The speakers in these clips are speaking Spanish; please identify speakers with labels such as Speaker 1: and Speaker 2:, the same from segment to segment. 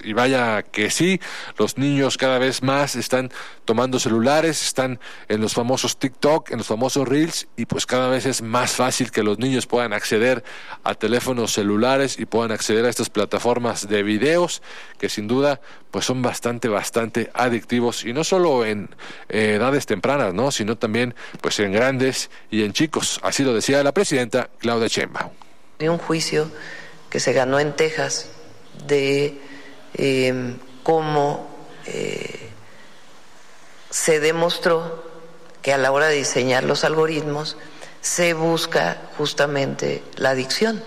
Speaker 1: Y vaya que sí, los niños cada vez más están tomando celulares, están en los famosos TikTok, en los famosos Reels, y pues cada vez es más fácil que los niños puedan acceder a teléfonos celulares y puedan acceder a estas plataformas de videos que sin duda pues son bastante adictivos, y no solo en edades tempranas, ¿no?, sino también pues en grandes y en chicos. Así lo decía la presidenta Claudia Sheinbaum.
Speaker 2: Hay un juicio que se ganó en Texas de cómo se demostró que a la hora de diseñar los algoritmos se busca justamente la adicción.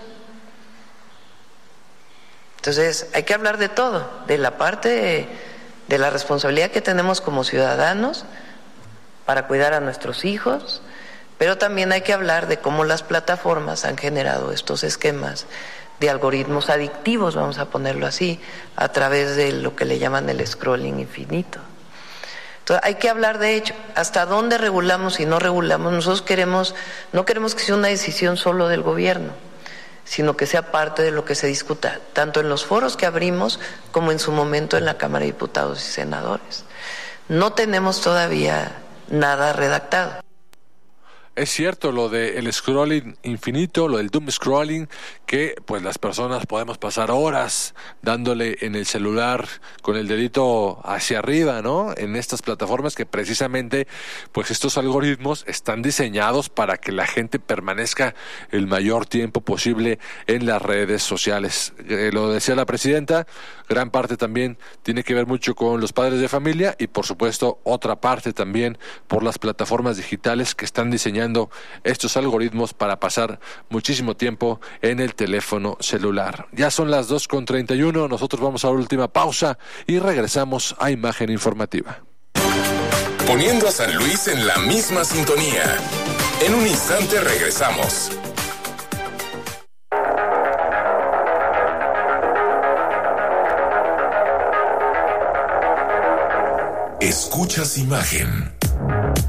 Speaker 2: Entonces hay que hablar de todo, de la parte de la responsabilidad que tenemos como ciudadanos para cuidar a nuestros hijos, pero también hay que hablar de cómo las plataformas han generado estos esquemas de algoritmos adictivos, vamos a ponerlo así, a través de lo que le llaman el scrolling infinito. Entonces hay que hablar de ello, hasta dónde regulamos y no regulamos. Nosotros no queremos que sea una decisión solo del gobierno, sino que sea parte de lo que se discuta, tanto en los foros que abrimos como en su momento en la Cámara de Diputados y Senadores. No tenemos todavía nada redactado.
Speaker 1: Es cierto lo del scrolling infinito, lo del doom scrolling, que pues las personas podemos pasar horas dándole en el celular con el dedito hacia arriba, ¿no?, en estas plataformas que precisamente pues estos algoritmos están diseñados para que la gente permanezca el mayor tiempo posible en las redes sociales. Lo decía la presidenta, gran parte también tiene que ver mucho con los padres de familia y por supuesto otra parte también por las plataformas digitales que están diseñando estos algoritmos para pasar muchísimo tiempo en el teléfono celular. Ya son las 2:31, nosotros vamos a la última pausa y regresamos a Imagen Informativa.
Speaker 3: Poniendo a San Luis en la misma sintonía. En un instante regresamos. Escuchas Imagen.